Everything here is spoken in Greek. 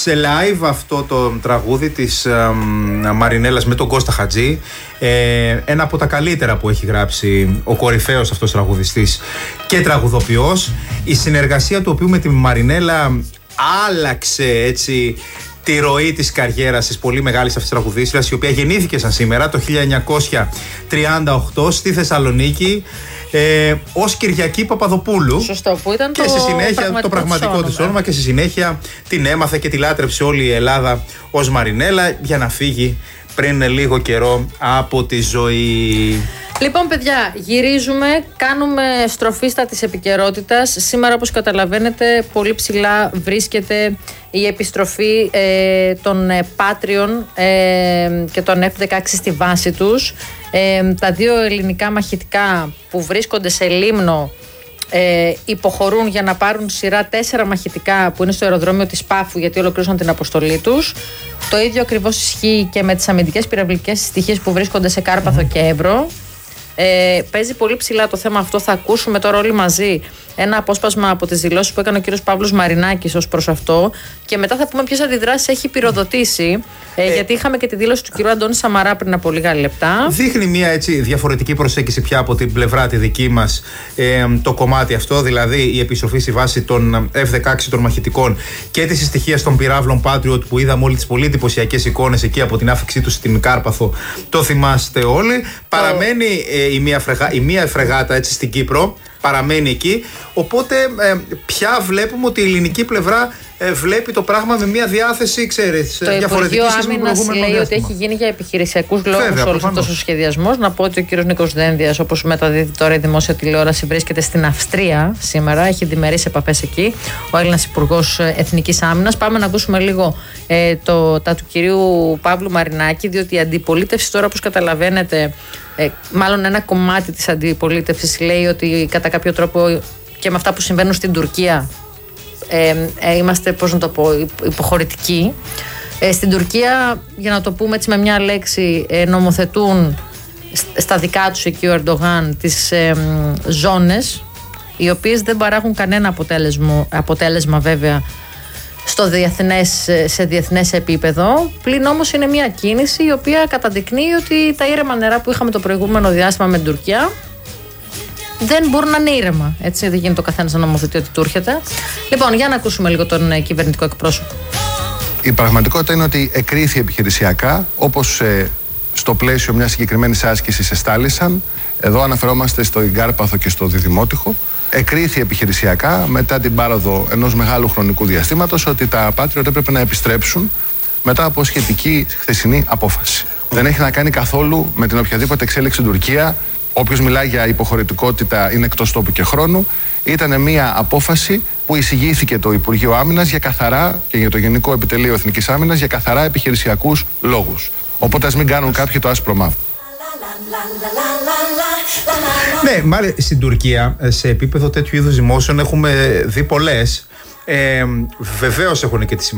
σε live αυτό το τραγούδι της Μαρινέλας με τον Κώστα Χατζή, ένα από τα καλύτερα που έχει γράψει ο κορυφαίος αυτός τραγουδιστής και τραγουδοποιός, η συνεργασία του οποίου με τη Μαρινέλα άλλαξε έτσι τη ροή της καριέρας της πολύ μεγάλης αυτής τραγουδίστριας, η οποία γεννήθηκε σαν σήμερα το 1938 στη Θεσσαλονίκη ως Κυριακή Παπαδοπούλου. Σωστό, που ήταν και στη συνέχεια το πραγματικό της όνομα, και στη συνέχεια την έμαθε και τη λάτρεψε όλη η Ελλάδα ως Μαρινέλα, για να φύγει πριν λίγο καιρό από τη ζωή. Λοιπόν, παιδιά, γυρίζουμε, κάνουμε στροφή στα της επικαιρότητας. Σήμερα, όπως καταλαβαίνετε, πολύ ψηλά βρίσκεται η επιστροφή των Patreon και των F-16 στη βάση τους. Τα δύο ελληνικά μαχητικά που βρίσκονται σε Λίμνο υποχωρούν για να πάρουν σειρά 4 μαχητικά που είναι στο αεροδρόμιο της Πάφου, γιατί ολοκλήρωσαν την αποστολή τους. Το ίδιο ακριβώς ισχύει και με τις αμυντικές πυραυλικές στοιχείες που βρίσκονται σε Κάρπαθο και Εύρο. Παίζει πολύ ψηλά το θέμα αυτό. Θα ακούσουμε τώρα όλοι μαζί ένα απόσπασμα από τις δηλώσεις που έκανε ο κύριος Παύλος Μαρινάκης ως προς αυτό, και μετά θα πούμε ποιες αντιδράσεις έχει πυροδοτήσει, γιατί είχαμε και τη δήλωση του κύριου Αντώνη Σαμαρά πριν από λίγα λεπτά. Δείχνει μια έτσι διαφορετική προσέγγιση πια από την πλευρά τη δική μας, το κομμάτι αυτό, δηλαδή η επιστροφή στη βάση των F-16 των μαχητικών και τη συστοιχία των πυράβλων Patriot που είδαμε όλοι τις πολύ εντυπωσιακές εικόνες εκεί από την άφηξή τους στην Κάρπαθο. Το θυμάστε όλοι. Παραμένει η μία φρεγάτα έτσι στην Κύπρο, παραμένει εκεί, οπότε πια βλέπουμε ότι η ελληνική πλευρά βλέπει το πράγμα με μια διάθεση, ξέρεις, διαφορετική. Το Υπουργείο Άμυνας λέει ότι έχει γίνει για επιχειρησιακούς λόγους όλος αυτός ο σχεδιασμός. Να πω ότι ο κύριος Νίκος Δένδιας, όπως μεταδίδει τώρα η δημόσια τηλεόραση, βρίσκεται στην Αυστρία σήμερα, έχει διμερείς επαφές εκεί, ο Έλληνας Υπουργός Εθνικής Άμυνας. Πάμε να ακούσουμε λίγο τα του κυρίου Παύλου Μαρινάκη, διότι η αντιπολίτευση τώρα, όπως καταλαβαίνετε, μάλλον ένα κομμάτι της αντιπολίτευσης λέει ότι κατά κάποιο τρόπο και με αυτά που συμβαίνουν στην Τουρκία είμαστε, πώς να το πω, υποχωρητικοί. Στην Τουρκία, για να το πούμε έτσι με μια λέξη, νομοθετούν στα δικά τους εκεί ο Ερντογάν τις ζώνες, οι οποίες δεν παράγουν κανένα αποτέλεσμα βέβαια σε διεθνές επίπεδο. Πλην όμως είναι μια κίνηση η οποία καταδεικνύει ότι τα ήρεμα νερά που είχαμε το προηγούμενο διάστημα με την Τουρκία δεν μπορούν να είναι ήρεμα. Έτσι, δεν γίνεται ο καθένας να νομοθετεί ότι του έρχεται. Λοιπόν, για να ακούσουμε λίγο τον κυβερνητικό εκπρόσωπο. Η πραγματικότητα είναι ότι εκρίθη επιχειρησιακά, όπως στο πλαίσιο μιας συγκεκριμένης άσκησης εστάλησαν. Εδώ αναφερόμαστε στο Κάρπαθο και στο Διδημότυχο. Εκρίθη επιχειρησιακά μετά την πάροδο ενός μεγάλου χρονικού διαστήματος ότι τα Patriot έπρεπε να επιστρέψουν μετά από σχετική χθεσινή απόφαση. Δεν έχει να κάνει καθόλου με την οποιαδήποτε εξέλιξη στην Τουρκία. Όποιος μιλάει για υποχωρητικότητα είναι εκτός τόπου και χρόνου. Ήταν μια απόφαση που εισηγήθηκε το Υπουργείο Άμυνας για καθαρά, και για το Γενικό Επιτελείο Εθνικής Άμυνας, για καθαρά επιχειρησιακούς λόγους. Οπότε ας μην κάνουν κάποιοι το άσπρο μαύρο. Ναι, μάλιστα στην Τουρκία σε επίπεδο τέτοιου είδους δημόσιων έχουμε δει πολλές. Βεβαίως έχουν και τη